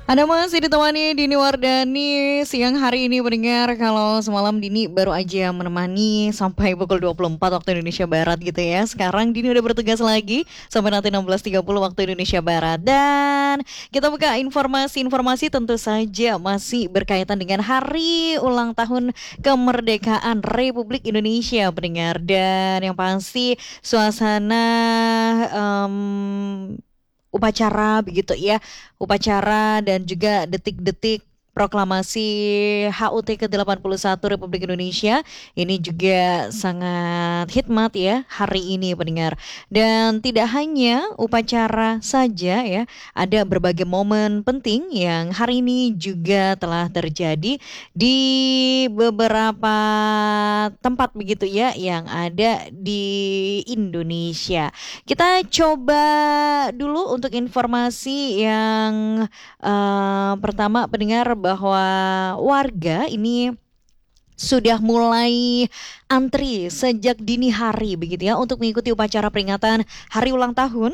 Anda masih ditemani Dini Wardani siang hari ini pendengar. Kalau semalam Dini baru aja menemani sampai pukul 24 waktu Indonesia Barat gitu ya. Sekarang Dini udah bertugas lagi sampai nanti 16.30 waktu Indonesia Barat. Dan kita buka informasi-informasi tentu saja masih berkaitan dengan hari ulang tahun kemerdekaan Republik Indonesia pendengar. Dan yang pasti suasana upacara begitu ya, upacara dan juga detik-detik proklamasi HUT ke-81 Republik Indonesia ini juga sangat hikmat ya hari ini pendengar. Dan tidak hanya upacara saja ya, ada berbagai momen penting yang hari ini juga telah terjadi di beberapa tempat begitu ya yang ada di Indonesia. Kita coba dulu untuk informasi yang pertama pendengar bahwa warga ini sudah mulai antri sejak dini hari begitu ya untuk mengikuti upacara peringatan hari ulang tahun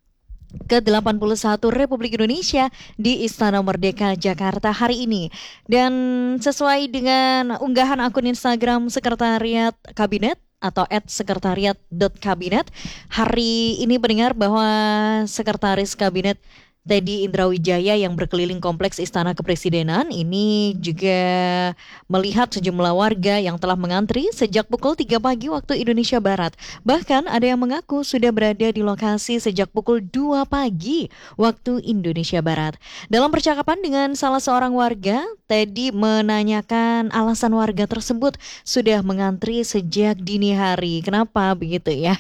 ke-81 Republik Indonesia di Istana Merdeka Jakarta hari ini. Dan sesuai dengan unggahan akun Instagram Sekretariat Kabinet atau @sekretariat.kabinet, hari ini mendengar bahwa Sekretaris Kabinet Teddy Indrawijaya yang berkeliling kompleks Istana Kepresidenan ini juga melihat sejumlah warga yang telah mengantri sejak pukul 3 pagi waktu Indonesia Barat. Bahkan ada yang mengaku sudah berada di lokasi sejak pukul 2 pagi waktu Indonesia Barat. Dalam percakapan dengan salah seorang warga, Teddy menanyakan alasan warga tersebut sudah mengantri sejak dini hari. Kenapa begitu ya?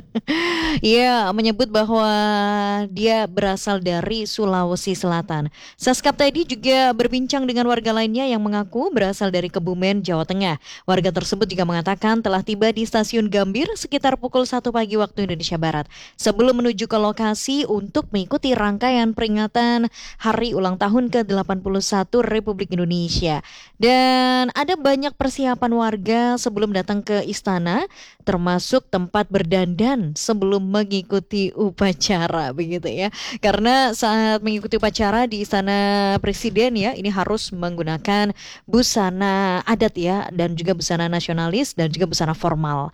Ia menyebut bahwa dia berasal dari Sulawesi Selatan. Seskap Teddy juga berbincang dengan warga lainnya yang mengaku berasal dari Kebumen, Jawa Tengah. Warga tersebut juga mengatakan telah tiba di stasiun Gambir sekitar pukul 1 pagi waktu Indonesia Barat sebelum menuju ke lokasi untuk mengikuti rangkaian peringatan Hari Ulang Tahun ke-81 Republik Indonesia. Dan ada banyak persiapan warga sebelum datang ke istana, termasuk tempat berdandan sebelum mengikuti upacara begitu ya. Karena saat mengikuti upacara di Istana Presiden ya, ini harus menggunakan busana adat ya, dan juga busana nasionalis dan juga busana formal.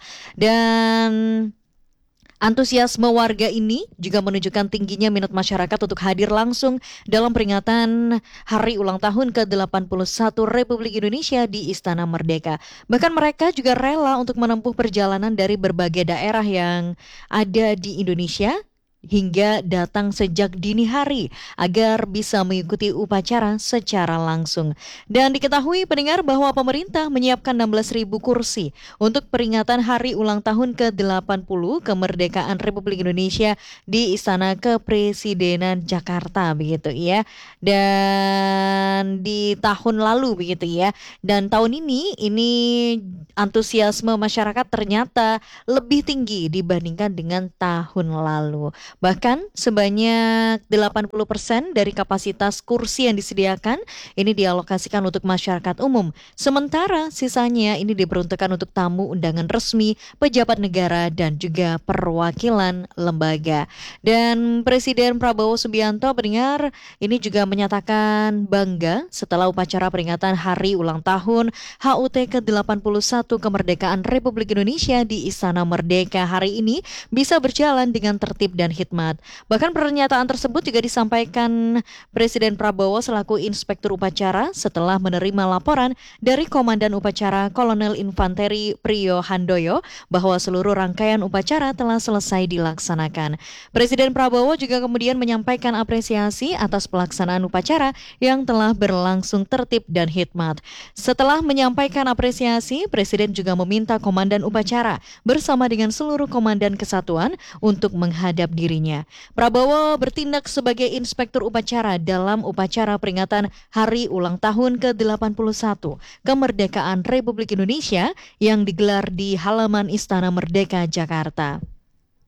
Dan antusiasme warga ini juga menunjukkan tingginya minat masyarakat untuk hadir langsung dalam peringatan Hari Ulang Tahun ke-81 Republik Indonesia di Istana Merdeka. Bahkan mereka juga rela untuk menempuh perjalanan dari berbagai daerah yang ada di Indonesia hingga datang sejak dini hari agar bisa mengikuti upacara secara langsung. Dan diketahui pendengar bahwa pemerintah menyiapkan 16.000 kursi untuk peringatan Hari Ulang Tahun ke-80 kemerdekaan Republik Indonesia di Istana Kepresidenan Jakarta begitu ya. Dan di tahun lalu begitu ya. Dan tahun ini antusiasme masyarakat ternyata lebih tinggi dibandingkan dengan tahun lalu. Bahkan sebanyak 80% dari kapasitas kursi yang disediakan ini dialokasikan untuk masyarakat umum. Sementara sisanya ini diperuntukkan untuk tamu undangan resmi, pejabat negara dan juga perwakilan lembaga. Dan Presiden Prabowo Subianto pendengar ini juga menyatakan bangga setelah upacara peringatan Hari Ulang Tahun HUT ke-81 kemerdekaan Republik Indonesia di Istana Merdeka hari ini bisa berjalan dengan tertib dan hikmat. Bahkan pernyataan tersebut juga disampaikan Presiden Prabowo selaku Inspektur Upacara setelah menerima laporan dari Komandan Upacara Kolonel Infanteri Priyo Handoyo bahwa seluruh rangkaian upacara telah selesai dilaksanakan. Presiden Prabowo juga kemudian menyampaikan apresiasi atas pelaksanaan upacara yang telah berlangsung tertib dan hikmat. Setelah menyampaikan apresiasi, Presiden juga meminta Komandan Upacara bersama dengan seluruh Komandan Kesatuan untuk menghadap dirinya. Prabowo bertindak sebagai Inspektur Upacara dalam upacara peringatan Hari Ulang Tahun ke-81 kemerdekaan Republik Indonesia yang digelar di halaman Istana Merdeka Jakarta.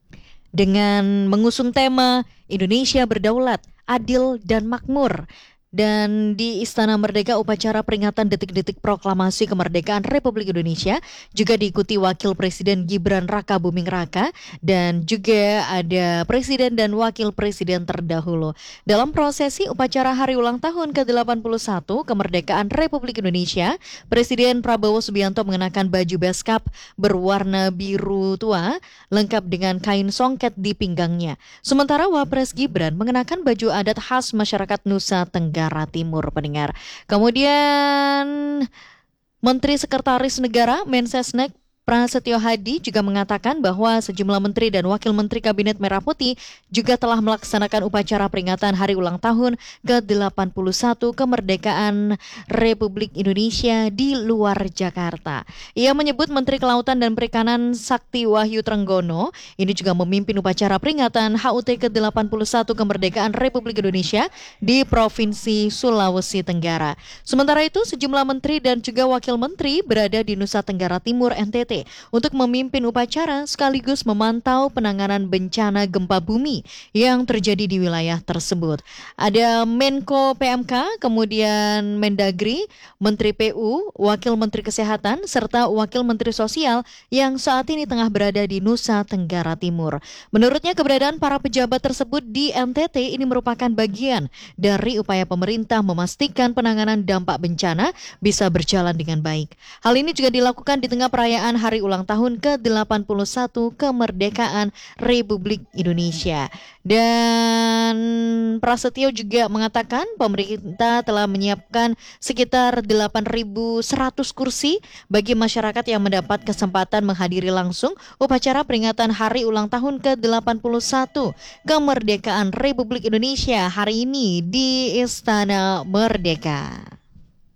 Dengan mengusung tema Indonesia Berdaulat, Adil dan Makmur. Dan di Istana Merdeka upacara peringatan detik-detik proklamasi kemerdekaan Republik Indonesia juga diikuti Wakil Presiden Gibran Rakabuming Raka dan juga ada Presiden dan Wakil Presiden terdahulu. Dalam prosesi upacara hari ulang tahun ke-81 kemerdekaan Republik Indonesia, Presiden Prabowo Subianto mengenakan baju beskap berwarna biru tua lengkap dengan kain songket di pinggangnya. Sementara Wapres Gibran mengenakan baju adat khas masyarakat Nusa Tenggara Timur, pendengar. Kemudian Menteri Sekretaris Negara Mensesnek Prasetyo Hadi juga mengatakan bahwa sejumlah menteri dan wakil menteri Kabinet Merah Putih juga telah melaksanakan upacara peringatan hari ulang tahun ke-81 kemerdekaan Republik Indonesia di luar Jakarta. Ia menyebut Menteri Kelautan dan Perikanan Sakti Wahyu Trenggono ini juga memimpin upacara peringatan HUT ke-81 kemerdekaan Republik Indonesia di Provinsi Sulawesi Tenggara. Sementara itu sejumlah menteri dan juga wakil menteri berada di Nusa Tenggara Timur NTT untuk memimpin upacara sekaligus memantau penanganan bencana gempa bumi yang terjadi di wilayah tersebut. Ada Menko PMK, kemudian Mendagri, Menteri PU, Wakil Menteri Kesehatan, serta Wakil Menteri Sosial yang saat ini tengah berada di Nusa Tenggara Timur. Menurutnya keberadaan para pejabat tersebut di NTT ini merupakan bagian dari upaya pemerintah memastikan penanganan dampak bencana bisa berjalan dengan baik. Hal ini juga dilakukan di tengah perayaan Hari Ulang Tahun ke-81 kemerdekaan Republik Indonesia. Dan Prasetyo juga mengatakan pemerintah telah menyiapkan sekitar 8.100 kursi bagi masyarakat yang mendapat kesempatan menghadiri langsung upacara peringatan Hari Ulang Tahun ke-81 kemerdekaan Republik Indonesia hari ini di Istana Merdeka.